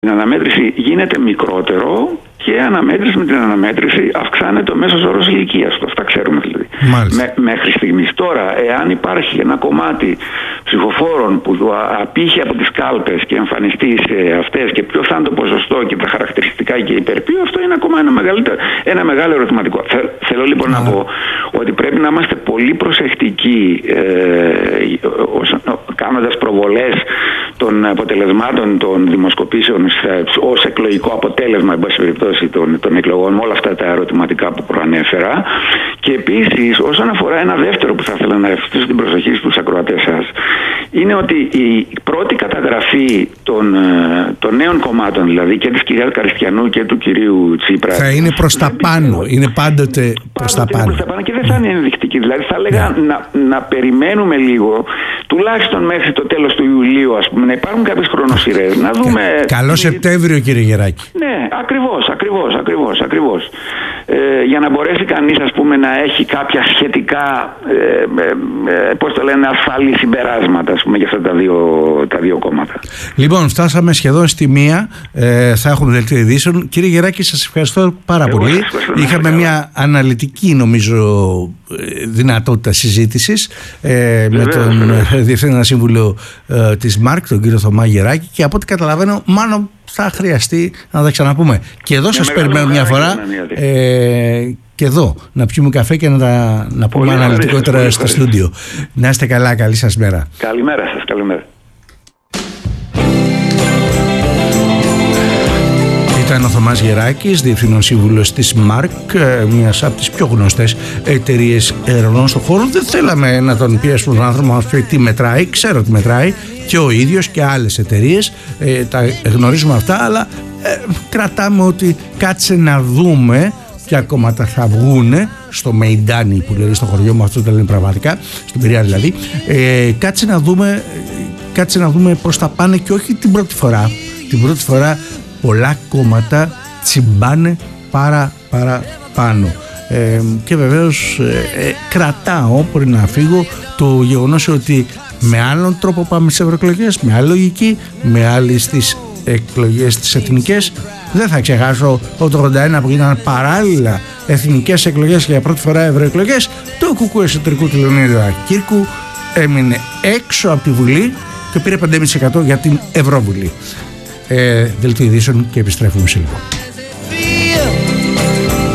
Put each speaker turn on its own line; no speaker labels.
Η αναμέτρηση γίνεται μικρότερο και με την αναμέτρηση αυξάνεται ο μέσος όρος ηλικίας του. Αυτά ξέρουμε δηλαδή. Μέχρι στιγμής. Τώρα, εάν υπάρχει ένα κομμάτι ψηφοφόρων που απήχε από τις κάλπες και εμφανιστεί σε αυτές και ποιο θα είναι το ποσοστό και τα χαρακτηριστικά και υπερπείο, αυτό είναι ακόμα ένα μεγάλο ερωτηματικό. Θέλω λοιπόν να πω ότι πρέπει να είμαστε πολύ προσεκτικοί κάνοντας προβολές των αποτελεσμάτων των δημοσκοπήσεων ως εκλογικό αποτέλεσμα, εν πάση περιπτώσει, των εκλογών, με όλα αυτά τα ερωτηματικά που προανέφερα. Και επίσης, όσον αφορά ένα δεύτερο που θα ήθελα να ευχαριστήσω την προσοχή στους ακροατές σας, είναι ότι η πρώτη καταγραφή των νέων κομμάτων, δηλαδή και της κυρίας Καριστιανού και του κυρίου Τσίπρα,
θα είναι προς τα πάνω. Είναι πάντοτε προς τα πάνω.
Και δεν θα είναι ενδεικτική. Δηλαδή, θα έλεγα να περιμένουμε λίγο, τουλάχιστον μέχρι το τέλος του Ιουλίου, ας πούμε, να υπάρχουν κάποιες χρονοσυρές. Να δούμε.
Καλό Σεπτέμβριο, κύριε Γεράκη.
Ναι, ακριβώς. Για να μπορέσει κανείς, ας πούμε, να έχει κάποια σχετικά, ασφαλή συμπεράσματα, ας πούμε, για αυτά τα δύο κόμματα.
Λοιπόν, φτάσαμε σχεδόν στη μία. Θα έχουμε δελτίο ειδήσεων. Κύριε Γεράκη, σας ευχαριστώ πάρα πολύ. Είχαμε μια αναλυτική, νομίζω, δυνατότητα συζήτησης με τον Διευθύνοντα Σύμβουλο της ΜΑΡΚ, τον κύριο Θωμά Γεράκη, και από ό,τι καταλαβαίνω, μάλλον θα χρειαστεί να τα ξαναπούμε. Και εδώ σας περιμένω μια φορά και εδώ να πιούμε καφέ και να πούμε αναλυτικότερα στο στούντιο. Να είστε καλά, καλή σας μέρα.
Καλημέρα σας, καλημέρα.
Ήταν ο Θωμάς Γεράκης, Διευθύνων Σύμβουλος της ΜΑΡΚ, μιας από τις πιο γνωστές εταιρείες ερευνών στον χώρο. Δεν θέλαμε να τον πιέσουμε τον άνθρωπο να μας πει τι μετράει, ξέρω τι μετράει και ο ίδιος και άλλες εταιρείες, τα γνωρίζουμε αυτά, αλλά κρατάμε ότι κάτσε να δούμε ποια κόμματα θα βγούνε στο Μεϊντάνι, που λέει στο χωριό μου, αυτό το λένε πραγματικά, στην Πειραιά δηλαδή. Κάτσε να δούμε προς τα πάνε και όχι την πρώτη φορά. Την πρώτη φορά πολλά κόμματα τσιμπάνε πάνω. Και βεβαίως κρατάω πριν να φύγω το γεγονός ότι με άλλον τρόπο πάμε στις ευρωεκλογές, με άλλη λογική, με άλλη στις εκλογές τις εθνικές. Δεν θα ξεχάσω ότι το 81 που ήταν παράλληλα εθνικές εκλογές και για πρώτη φορά ευρωεκλογές, το κουκού εσωτερικού του Λεωνίδου Κύρκου έμεινε έξω από τη Βουλή και πήρε 5,5% για την Ευρωβουλή. Δελτίο ειδήσεων και επιστρέφουμε σε λίγο.